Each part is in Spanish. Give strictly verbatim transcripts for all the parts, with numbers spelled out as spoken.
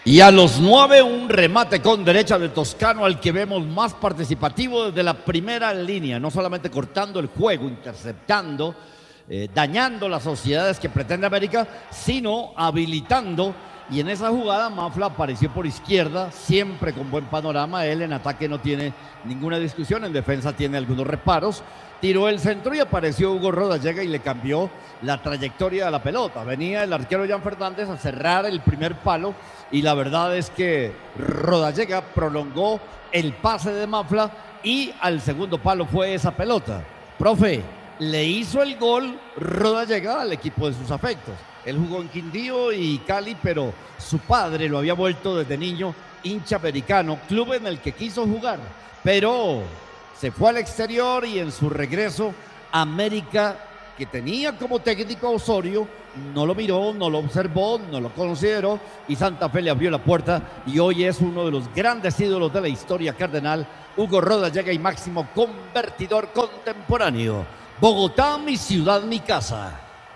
Y a los nueve, un remate con derecha de Toscano, al que vemos más participativo desde la primera línea, no solamente cortando el juego, interceptando, eh, dañando las sociedades que pretende América, sino habilitando. Y en esa jugada Mafla apareció por izquierda, siempre con buen panorama. Él en ataque no tiene ninguna discusión, en defensa tiene algunos reparos. Tiró el centro y apareció Hugo Rodallega y le cambió la trayectoria de la pelota. Venía el arquero Jan Fernández a cerrar el primer palo y la verdad es que Rodallega prolongó el pase de Mafla y al segundo palo fue esa pelota. Profe, le hizo el gol Rodallega al equipo de sus afectos. Él jugó en Quindío y Cali, pero su padre lo había vuelto desde niño hincha americano, club en el que quiso jugar, pero se fue al exterior y en su regreso América, que tenía como técnico a Osorio, no lo miró, no lo observó, no lo consideró y Santa Fe le abrió la puerta y hoy es uno de los grandes ídolos de la historia cardenal, Hugo Rodallega, y máximo convertidor contemporáneo. Bogotá, mi ciudad, mi casa.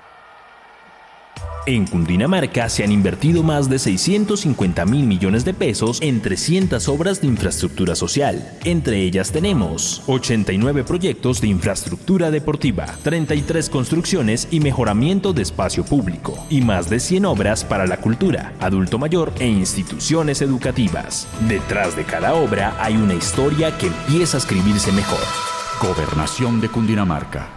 En Cundinamarca se han invertido más de seiscientos cincuenta mil millones de pesos en trescientas obras de infraestructura social. Entre ellas tenemos ochenta y nueve proyectos de infraestructura deportiva, treinta y tres construcciones y mejoramiento de espacio público, y más de cien obras para la cultura, adulto mayor e instituciones educativas. Detrás de cada obra hay una historia que empieza a escribirse mejor. Gobernación de Cundinamarca.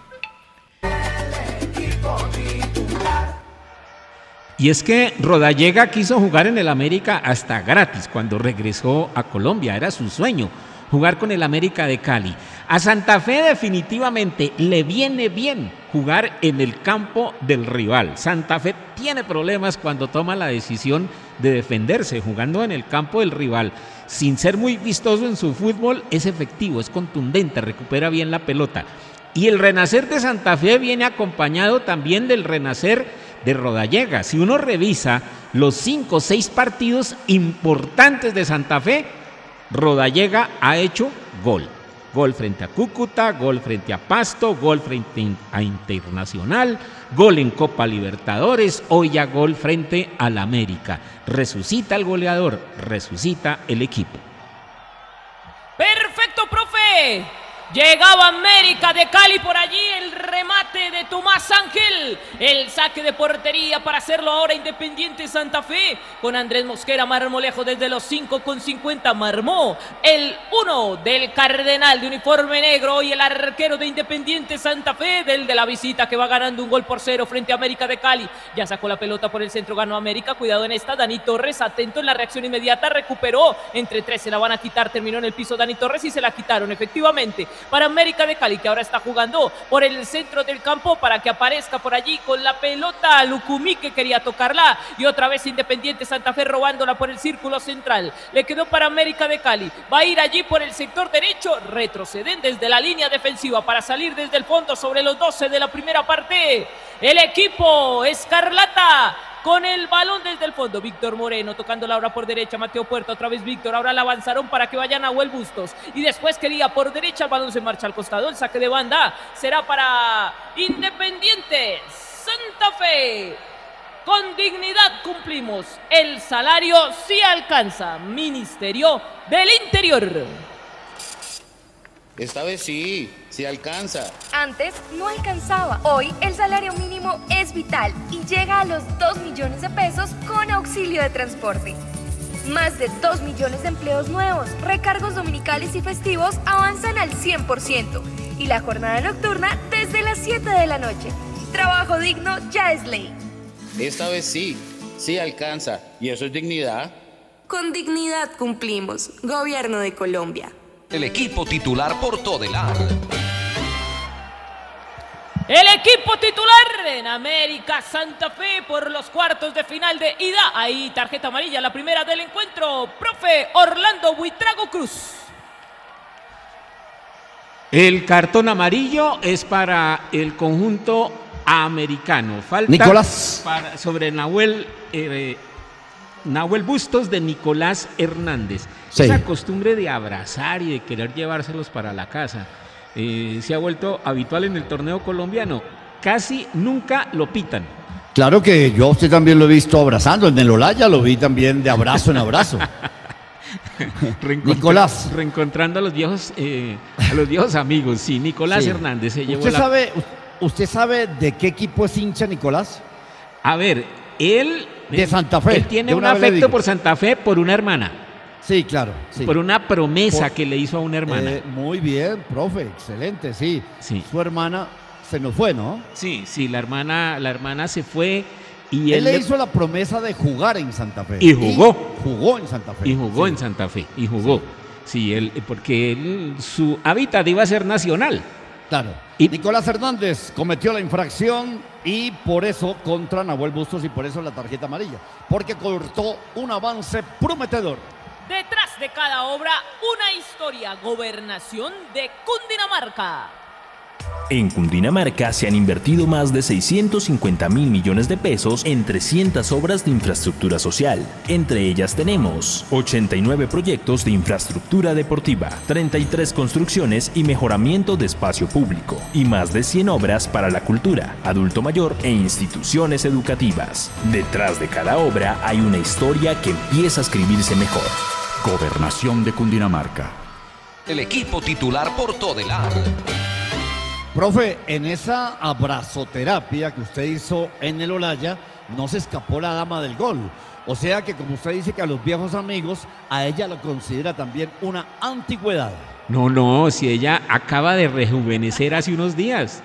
Y es que Rodallega quiso jugar en el América hasta gratis cuando regresó a Colombia. Era su sueño, jugar con el América de Cali. A Santa Fe definitivamente le viene bien jugar en el campo del rival. Santa Fe tiene problemas cuando toma la decisión de defenderse jugando en el campo del rival. Sin ser muy vistoso en su fútbol, es efectivo, es contundente, recupera bien la pelota. Y el renacer de Santa Fe viene acompañado también del renacer de Rodallega. Si uno revisa los cinco o seis partidos importantes de Santa Fe, Rodallega ha hecho gol. Gol frente a Cúcuta, gol frente a Pasto, gol frente a Internacional, gol en Copa Libertadores, hoy ya gol frente al América. Resucita el goleador, resucita el equipo. ¡Perfecto, profe! Llegaba América de Cali por allí, el remate de Tomás Ángel, el saque de portería para hacerlo ahora Independiente Santa Fe, con Andrés Mosquera Marmolejo desde los cinco con cincuenta, marmó el uno del Cardenal de uniforme negro y el arquero de Independiente Santa Fe, del de la visita, que va ganando un gol por cero frente a América de Cali. Ya sacó la pelota por el centro, ganó América, cuidado en esta, Dani Torres, atento en la reacción inmediata, recuperó, entre tres se la van a quitar, terminó en el piso Dani Torres y se la quitaron efectivamente para América de Cali, que ahora está jugando por el centro del campo para que aparezca por allí con la pelota Lucumí, que quería tocarla, y otra vez Independiente Santa Fe robándola por el círculo central. Le quedó para América de Cali, va a ir allí por el sector derecho, retroceden desde la línea defensiva para salir desde el fondo sobre los doce de la primera parte. El equipo Escarlata con el balón desde el fondo, Víctor Moreno tocándola ahora por derecha, Mateo Puerta, otra vez Víctor, ahora la avanzaron para que vayan a Nahuel Bustos, y después quería por derecha, el balón se marcha al costado, el saque de banda será para Independiente Santa Fe. Con dignidad cumplimos, el salario sí alcanza, Ministerio del Interior. Esta vez sí, sí alcanza. Antes no alcanzaba. Hoy el salario mínimo es vital y llega a los dos millones de pesos con auxilio de transporte. Más de dos millones de empleos nuevos, recargos dominicales y festivos avanzan al cien por ciento y la jornada nocturna desde las siete de la noche. Trabajo digno ya es ley. Esta vez sí, sí alcanza. ¿Y eso es dignidad? Con dignidad cumplimos. Gobierno de Colombia. El equipo titular por Todelar. El equipo titular en América Santa Fe por los cuartos de final de ida. Ahí tarjeta amarilla, la primera del encuentro. Profe Orlando Buitrago Cruz. El cartón amarillo es para el conjunto americano. Falta Nicolás. Para, sobre Nahuel, eh, Nahuel Bustos de Nicolás Hernández. Sí. Esa costumbre de abrazar y de querer llevárselos para la casa eh, se ha vuelto habitual en el torneo colombiano. Casi nunca lo pitan. Claro que yo a usted también lo he visto abrazando, en el Olaya lo vi también de abrazo en abrazo. Reencontra- Nicolás. Reencontrando a los viejos, eh, a los viejos amigos, sí, Nicolás Sí. Hernández se llevó ¿Usted la... sabe, ¿Usted sabe de qué equipo es hincha Nicolás? A ver, él... De Santa Fe. Él tiene de un una vez le afecto digo. por Santa Fe por una hermana, Sí, claro. Sí. por una promesa Por- que le hizo a una hermana. Eh, muy bien, profe, excelente, sí. Sí. Su hermana se nos fue, ¿no? Sí, sí, la hermana, la hermana se fue y Él él le le- hizo la promesa de jugar en Santa Fe. Y jugó. jugó en Santa Fe. y jugó Sí. en Santa Fe, y jugó. Sí, él, porque él, su hábitat iba a ser nacional. Claro. Y- Nicolás Hernández cometió la infracción y por eso contra Nahuel Bustos y por eso la tarjeta amarilla. Porque cortó un avance prometedor. Detrás de cada obra, una historia. Gobernación de Cundinamarca. En Cundinamarca se han invertido más de seiscientos cincuenta mil millones de pesos en trescientas obras de infraestructura social. Entre ellas tenemos ochenta y nueve proyectos de infraestructura deportiva, treinta y tres construcciones y mejoramiento de espacio público, y más de cien obras para la cultura, adulto mayor e instituciones educativas. Detrás de cada obra hay una historia que empieza a escribirse mejor. Gobernación de Cundinamarca. El equipo titular por Todelar. Profe, en esa abrazoterapia que usted hizo en el Olaya, no se escapó la dama del gol. O sea que, como usted dice que a los viejos amigos, a ella lo considera también una antigüedad. No, no, si ella acaba de rejuvenecer hace unos días.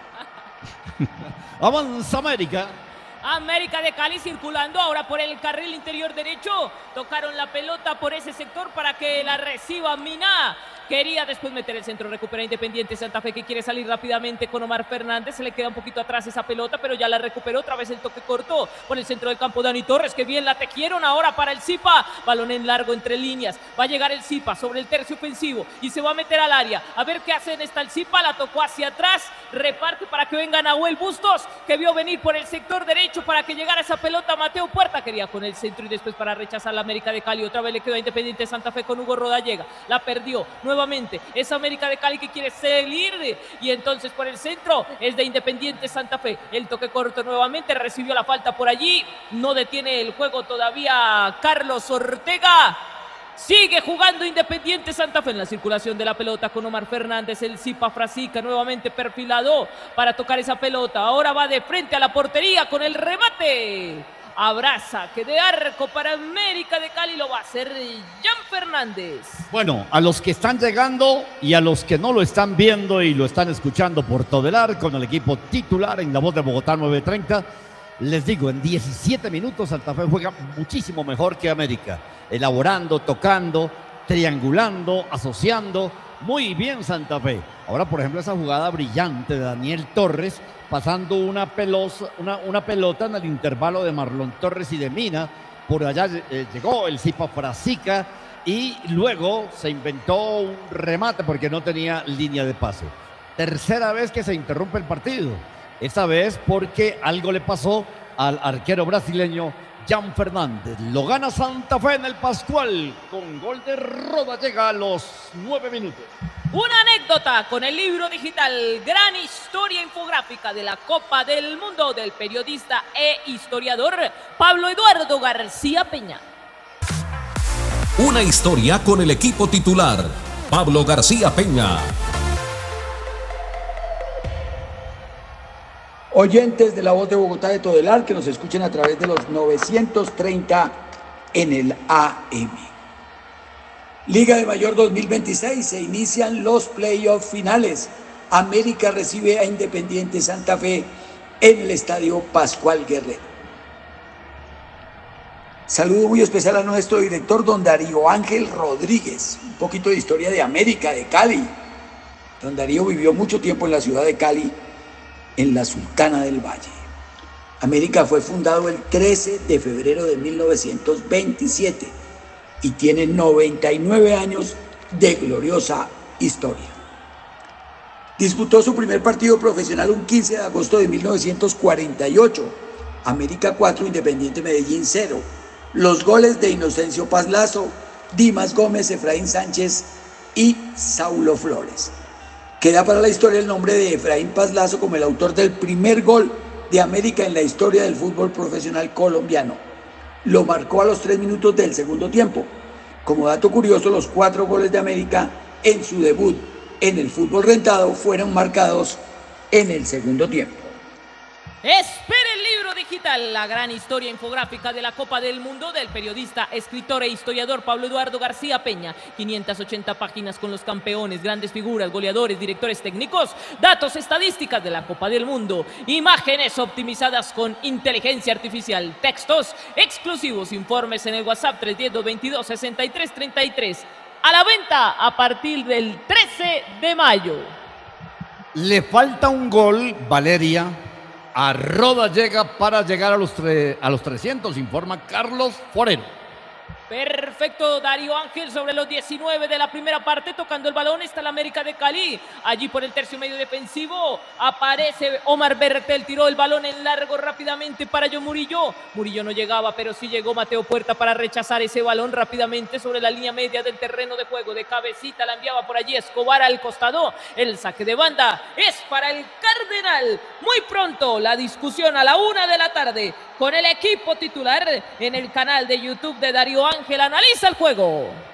Avanza América. América de Cali circulando ahora por el carril interior derecho. Tocaron la pelota por ese sector para que la reciba Miná. Quería después meter el centro, recupera Independiente Santa Fe, que quiere salir rápidamente con Omar Fernández. Se le queda un poquito atrás esa pelota, pero ya la recuperó. Otra vez el toque corto por el centro del campo. Dani Torres, que bien la tejieron ahora para el Zipa. Balón en largo entre líneas. Va a llegar el Zipa sobre el tercio ofensivo y se va a meter al área. A ver qué hacen esta el Zipa. La tocó hacia atrás. Reparte para que venga Nahuel Bustos, que vio venir por el sector derecho para que llegara esa pelota. Mateo Puerta quería con el centro y después para rechazar la América de Cali. Otra vez le quedó a Independiente Santa Fe con Hugo Rodallega. La perdió nuevamente. Es América de Cali que quiere salir y entonces por el centro es de Independiente Santa Fe. El toque corto nuevamente, recibió la falta por allí. No detiene el juego todavía Carlos Ortega. Sigue jugando Independiente Santa Fe en la circulación de la pelota con Omar Fernández. El Zipa Frasica nuevamente perfilado para tocar esa pelota. Ahora va de frente a la portería con el remate. Abraza, que de arco para América de Cali lo va a hacer Jan Fernández. Bueno, a los que están llegando y a los que no lo están viendo y lo están escuchando por Todelar con el equipo titular en La Voz de Bogotá nueve treinta, les digo, en diecisiete minutos Santa Fe juega muchísimo mejor que América, elaborando, tocando, triangulando, asociando. Muy bien Santa Fe. Ahora, por ejemplo, esa jugada brillante de Daniel Torres, pasando una, pelosa, una, una pelota en el intervalo de Marlon Torres y de Mina. Por allá eh, llegó el Zipa Frasica y luego se inventó un remate porque no tenía línea de pase. Tercera vez que se interrumpe el partido. Esta vez porque algo le pasó al arquero brasileño Jan Fernández. Lo gana Santa Fe en el Pascual con gol de Rodallega a los nueve minutos. Una anécdota con el libro digital Gran Historia Infográfica de la Copa del Mundo del periodista e historiador Pablo Eduardo García Peña. Una historia con el equipo titular, Pablo García Peña. Oyentes de La Voz de Bogotá de Todelar, que nos escuchen a través de los novecientos treinta en el A M. Liga de Mayor dos mil veintiséis, se inician los playoffs finales. América recibe a Independiente Santa Fe en el Estadio Pascual Guerrero. Saludo muy especial a nuestro director, don Darío Ángel Rodríguez. Un poquito de historia de América, de Cali. Don Darío vivió mucho tiempo en la ciudad de Cali, en la Sultana del Valle. América fue fundado el trece de febrero de mil novecientos veintisiete y tiene noventa y nueve años de gloriosa historia. Disputó su primer partido profesional un quince de agosto de mil novecientos cuarenta y ocho. América cuatro, Independiente Medellín cero. Los goles de Inocencio Pazlazo, Dimas Gómez, Efraín Sánchez y Saulo Flores. Queda para la historia el nombre de Efraín Pazlazo como el autor del primer gol de América en la historia del fútbol profesional colombiano. Lo marcó a los tres minutos del segundo tiempo. Como dato curioso, los cuatro goles de América en su debut en el fútbol rentado fueron marcados en el segundo tiempo. Espera el libro digital, la gran historia infográfica de la Copa del Mundo del periodista, escritor e historiador Pablo Eduardo García Peña. quinientas ochenta páginas con los campeones, grandes figuras, goleadores, directores técnicos, datos estadísticas de la Copa del Mundo, imágenes optimizadas con inteligencia artificial, textos exclusivos, informes en el WhatsApp tres uno cero, dos veintidós, sesenta y tres treinta y tres. A la venta a partir del trece de mayo. Le falta un gol, Valeria. A Roda llega para llegar a los, tre a los trescientos, informa Carlos Forero. Perfecto, Darío Ángel sobre los diecinueve de la primera parte, tocando el balón está el América de Cali. Allí por el tercio medio defensivo aparece Omar Bertel, tiró el balón en largo rápidamente para John Murillo. Murillo no llegaba, pero sí llegó Mateo Puerta para rechazar ese balón rápidamente sobre la línea media del terreno de juego. De cabecita la enviaba por allí Escobar al costado. El saque de banda es para el Cardenal. Muy pronto la discusión a la una de la tarde con el equipo titular en el canal de YouTube de Darío Ángel. Analiza el juego.